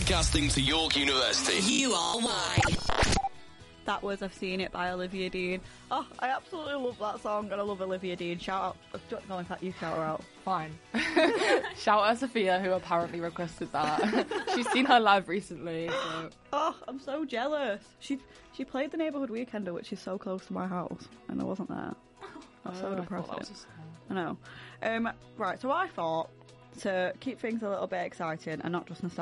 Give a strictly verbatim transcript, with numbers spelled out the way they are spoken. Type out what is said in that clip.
Broadcasting to York University. You are why. That was I've Seen It by Olivia Dean. Oh, I absolutely love that song and I love Olivia Dean. Shout out. Don't go in fact, you shout her out. Fine. Shout out Sophia, who apparently requested that. She's seen her live recently. So. Oh, I'm so jealous. She she played the Neighbourhood Weekender, which is so close to my house, and I wasn't there. That's so Oh, I depressing. thought that was a I know. Um, right, so I thought to keep things a little bit exciting and not just nostalgic.